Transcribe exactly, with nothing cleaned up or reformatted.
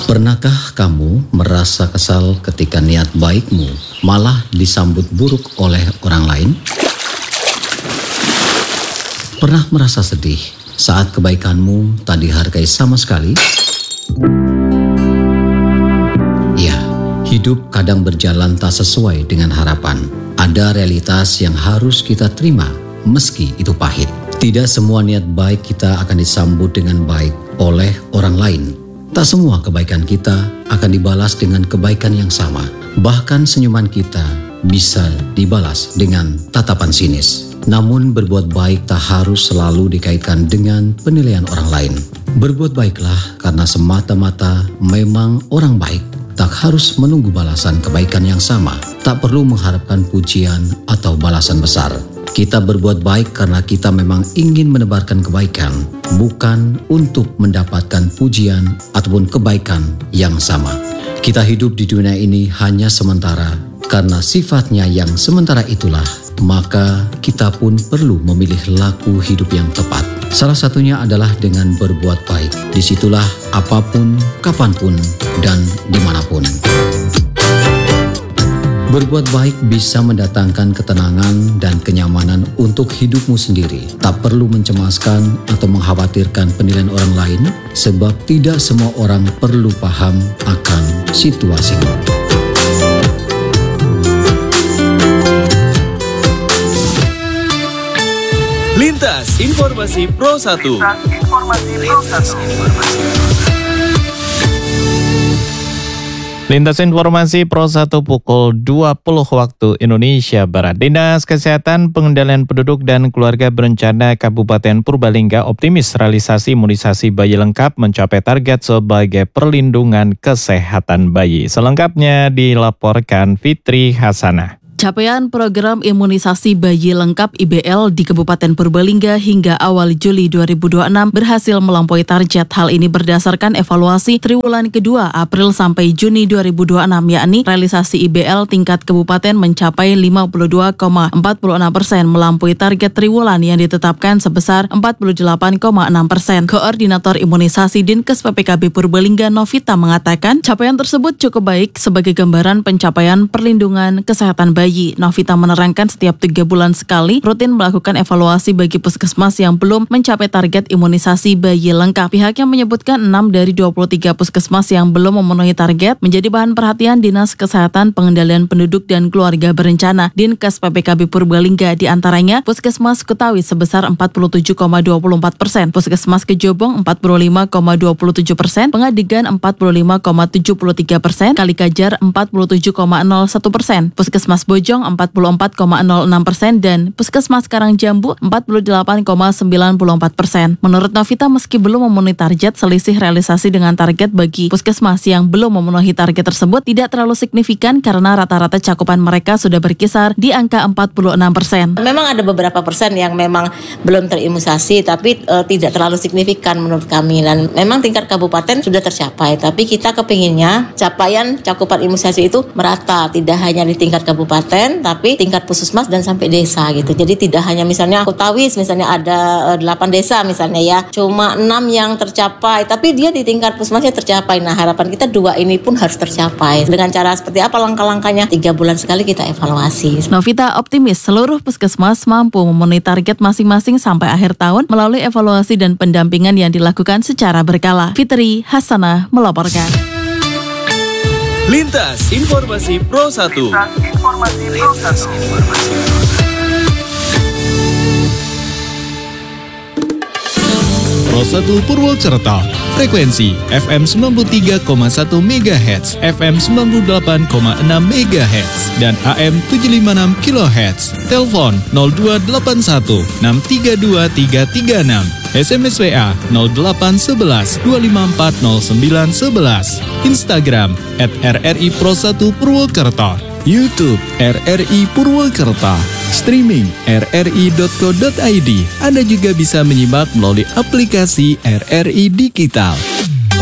Pernahkah kamu merasa kesal ketika niat baikmu malah disambut buruk oleh orang lain? Pernah merasa sedih saat kebaikanmu tak dihargai sama sekali? Ya, hidup kadang berjalan tak sesuai dengan harapan. Ada realitas yang harus kita terima meski itu pahit. Tidak semua niat baik kita akan disambut dengan baik oleh orang lain. Tak semua kebaikan kita akan dibalas dengan kebaikan yang sama. Bahkan senyuman kita bisa dibalas dengan tatapan sinis. Namun berbuat baik tak harus selalu dikaitkan dengan penilaian orang lain. Berbuat baiklah karena semata-mata memang orang baik. Tak harus menunggu balasan kebaikan yang sama. Tak perlu mengharapkan pujian atau balasan besar. Kita berbuat baik karena kita memang ingin menebarkan kebaikan, bukan untuk mendapatkan pujian ataupun kebaikan yang sama. Kita hidup di dunia ini hanya sementara, karena sifatnya yang sementara itulah, maka kita pun perlu memilih laku hidup yang tepat. Salah satunya adalah dengan berbuat baik. Disitulah apapun, kapanpun, dan dimanapun. Berbuat baik bisa mendatangkan ketenangan dan kenyamanan untuk hidupmu sendiri. Tak perlu mencemaskan atau mengkhawatirkan penilaian orang lain, sebab tidak semua orang perlu paham akan situasimu. Lintas Informasi Pro satu. Lintas Informasi Pro satu. Lintas Informasi Pro satu pukul dua puluh waktu Indonesia Barat. Dinas Kesehatan Pengendalian Penduduk dan Keluarga Berencana Kabupaten Purbalingga optimis realisasi imunisasi bayi lengkap mencapai target sebagai perlindungan kesehatan bayi. Selengkapnya dilaporkan Fitri Hasanah. Capaian program imunisasi bayi lengkap I B L di Kabupaten Purbalingga hingga awal Juli dua ribu dua puluh enam berhasil melampaui target. Hal ini berdasarkan evaluasi triwulan kedua April sampai Juni dua ribu dua puluh enam, yakni realisasi I B L tingkat kabupaten mencapai lima puluh dua koma empat puluh enam persen, melampaui target triwulan yang ditetapkan sebesar empat puluh delapan koma enam persen. Koordinator Imunisasi Dinkes P P K B Purbalingga Novita mengatakan capaian tersebut cukup baik sebagai gambaran pencapaian perlindungan kesehatan bayi. Novita menerangkan setiap tiga bulan sekali rutin melakukan evaluasi bagi puskesmas yang belum mencapai target imunisasi bayi lengkap. Pihaknya menyebutkan enam dari dua puluh tiga puskesmas yang belum memenuhi target menjadi bahan perhatian Dinas Kesehatan Pengendalian Penduduk dan Keluarga Berencana Dinkes P P K B Purbalingga, di antaranya Puskesmas Kutawi sebesar empat puluh tujuh koma dua puluh empat persen, Puskesmas Kejobong empat puluh lima koma dua puluh tujuh persen, Pengadigan empat puluh lima koma tujuh puluh tiga persen, Kalikajar empat puluh tujuh koma nol satu persen, Puskesmas Bojong empat puluh empat koma nol enam persen, dan Puskesmas Karangjambu empat puluh delapan koma sembilan puluh empat persen. Menurut Novita, meski belum memenuhi target, selisih realisasi dengan target bagi puskesmas yang belum memenuhi target tersebut tidak terlalu signifikan karena rata-rata cakupan mereka sudah berkisar di angka empat puluh enam persen. Memang ada beberapa persen yang memang belum terimunisasi, tapi e, tidak terlalu signifikan menurut kami, dan memang tingkat kabupaten sudah tercapai, tapi kita kepinginnya capaian cakupan imunisasi itu merata, tidak hanya di tingkat kabupaten tapi tingkat puskesmas dan sampai desa gitu. Jadi tidak hanya misalnya Kutawis misalnya ada e, delapan desa misalnya ya, cuma enam yang tercapai, tapi dia di tingkat puskesmasnya tercapai. Nah, harapan kita dua ini pun harus tercapai. Dengan cara seperti apa langkah-langkahnya? Tiga bulan sekali kita evaluasi. Novita optimis seluruh puskesmas mampu memenuhi target masing-masing sampai akhir tahun melalui evaluasi dan pendampingan yang dilakukan secara berkala. Fitri Hasanah melaporkan. Lintas Informasi Pro satu. Lintas Informasi Pro satu. Pro satu Purwokerto, frekuensi F M sembilan puluh tiga koma satu megahertz, F M sembilan puluh delapan koma enam megahertz, dan A M tujuh lima enam kilohertz. Telepon nol dua delapan satu enam tiga dua tiga tiga enam. S M S W A nol delapan satu satu dua lima empat nol sembilan satu satu. Instagram at R R I Pro satu Purwokerto. YouTube R R I Purwokerto. Streaming r r i dot co dot i d. Anda juga bisa menyimak melalui aplikasi R R I Digital.